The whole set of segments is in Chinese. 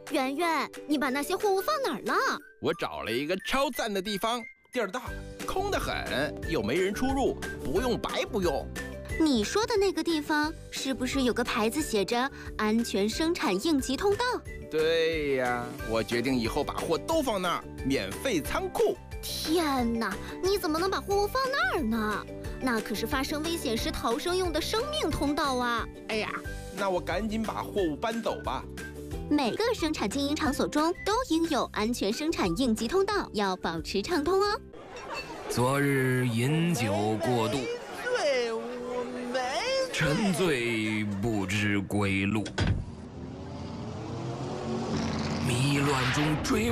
圆圆，你把那些货物放哪儿了？ 我找了一个超赞的地方，地儿大，空得很，又没人出入，不用白不用。 你说的那个地方是不是有个牌子写着“安全生产应急通道”？ 对呀，我决定以后把货都放那儿，免费仓库。 天哪，你怎么能把货物放那儿呢？那可是发生危险时逃生用的生命通道啊！ 哎呀，那我赶紧把货物搬走吧。 每个生产经营场所中都应有安全生产应急通道，要保持畅通哦。 昨日饮酒过度， 对，我没沉醉不知归路，迷乱中追尾，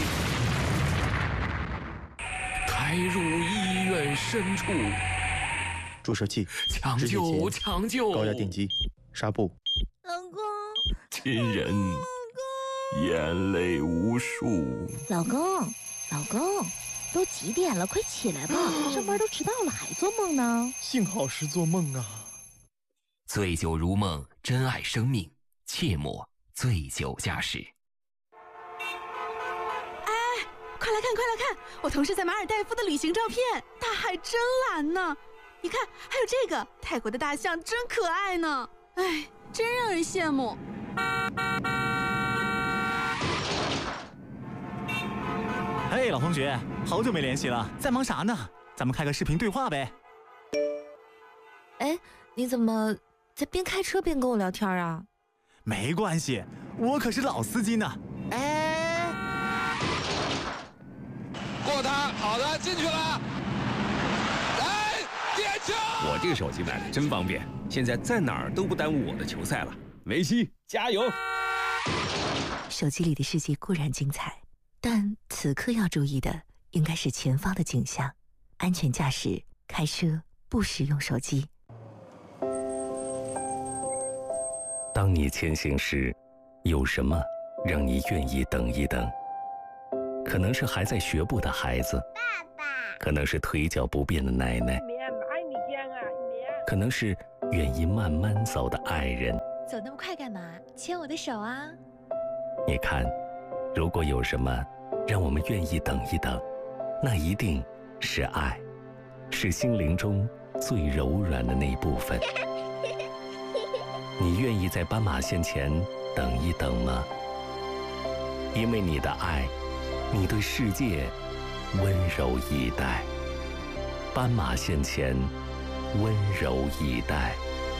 开入医院深处。 注射器、 抢救！抢救！ 高压电击、纱布。 老公， 亲人，眼泪无数。 老公，都几点了？快起来吧！上班都迟到了，还做梦呢。 幸好是做梦啊。 醉酒如梦，珍爱生命，切莫醉酒驾驶。 快来看！我同事在马尔代夫的旅行照片，大海真蓝呢。你看，还有这个泰国的大象真可爱呢。哎，真让人羡慕。 嘿，老同学，好久没联系了，在忙啥呢？咱们开个视频对话呗。 哎，你怎么在边开车边跟我聊天啊？ 没关系，我可是老司机呢。 哎， 过他，好的，进去了。来，点球！ 我这个手机买的真方便，现在在哪儿都不耽误我的球赛了。梅西，加油！ 手机里的世界固然精彩，但此刻要注意的应该是前方的景象。安全驾驶，开车不使用手机。 当你前行时，有什么让你愿意等一等？可能是还在学步的孩子， 爸爸； 可能是腿脚不便的奶奶，可能是愿意慢慢走的爱人。 走那么快干嘛？牵我的手啊！ 你看，如果有什么让我们愿意等一等，那一定是爱，是心灵中最柔软的那一部分。你愿意在斑马线前等一等吗？因为你的爱，你对世界温柔以待。斑马线前，温柔以待。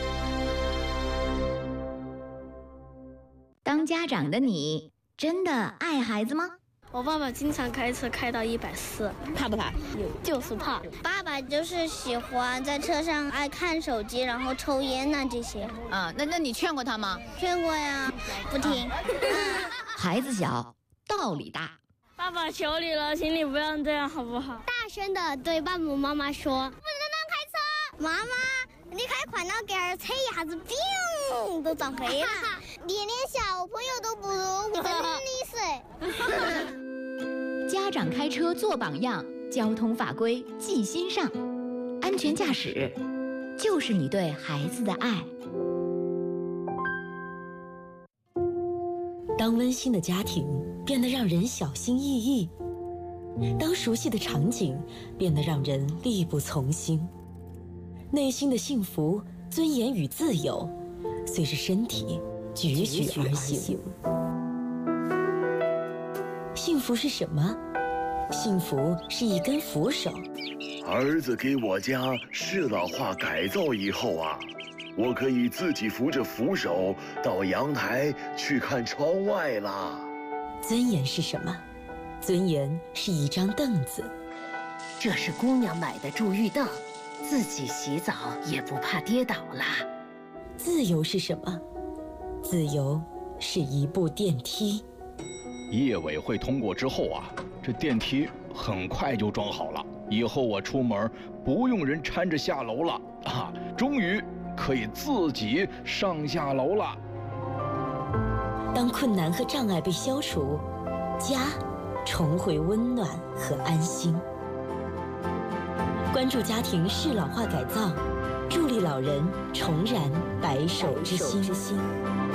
当家长的你，真的爱孩子吗？ 我爸爸经常开车开到140， 怕不怕？ 就是怕。 爸爸就是喜欢在车上爱看手机，然后抽烟呐这些。 啊，那你劝过他吗？ 劝过呀，不听。 孩子小，道理大。 爸爸求你了，请你不要这样好不好？ 大声的对爸爸妈妈说：“不能乱开车！妈妈，你开快点给儿车一下子，砰，都撞飞了。连小朋友都不如，真的是。” 家长开车做榜样，交通法规记心上，安全驾驶就是你对孩子的爱。 当温馨的家庭变得让人小心翼翼，当熟悉的场景变得让人力不从心，内心的幸福、尊严与自由，随着身体踽踽而行。幸福是什么？幸福是一根扶手。 儿子给我家适老化改造以后啊，我可以自己扶着扶手到阳台去看窗外啦。 尊严是什么？尊严是一张凳子。 这是姑娘买的助浴凳，自己洗澡也不怕跌倒啦。 自由是什么？自由是一部电梯。 业委会通过之后啊，这电梯很快就装好了，以后我出门不用人搀着下楼了啊，终于可以自己上下楼了。 当困难和障碍被消除，家重回温暖和安心。关注家庭适老化改造，助力老人重燃白首之心。